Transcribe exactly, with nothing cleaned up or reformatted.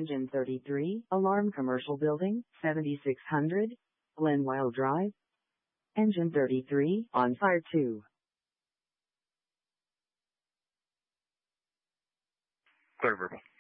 Engine thirty-three, Alarm Commercial Building, seventy-six hundred, Glenwyle Drive. Engine thirty-three, on fire two. Clear verbal.